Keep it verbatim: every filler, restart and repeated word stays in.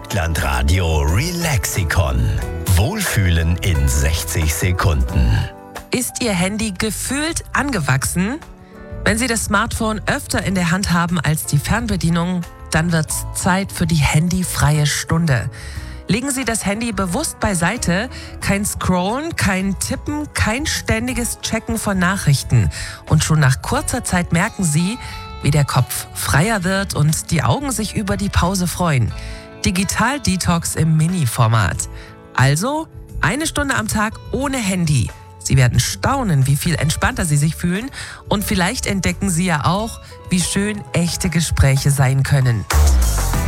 Südlandradio Relaxikon. Wohlfühlen in sechzig Sekunden. Ist Ihr Handy gefühlt angewachsen? Wenn Sie das Smartphone öfter in der Hand haben als die Fernbedienung, dann wird's Zeit für die handyfreie Stunde. Legen Sie das Handy bewusst beiseite. Kein Scrollen, kein Tippen, kein ständiges Checken von Nachrichten. Und schon nach kurzer Zeit merken Sie, wie der Kopf freier wird und die Augen sich über die Pause freuen. Digital-Detox im Mini-Format. Also eine Stunde am Tag ohne Handy. Sie werden staunen, wie viel entspannter Sie sich fühlen. Und vielleicht entdecken Sie ja auch, wie schön echte Gespräche sein können.